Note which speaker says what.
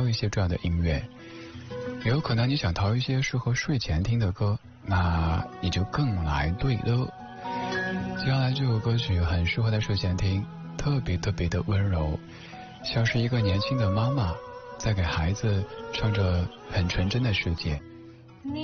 Speaker 1: 到一些这样的音乐。也有可能你想淘一些适合睡前听的歌，那你就更来对了。接下来这首歌曲很适合在睡前听，特别特别的温柔，像是一个年轻的妈妈在给孩子唱着很纯真的世界。